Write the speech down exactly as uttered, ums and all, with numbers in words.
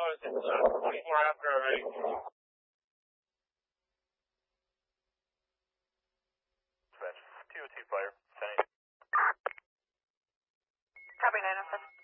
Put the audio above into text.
hours. It's uh, twenty-four after already. Dispatch, T O T fire, ten. Copy nine oh seven.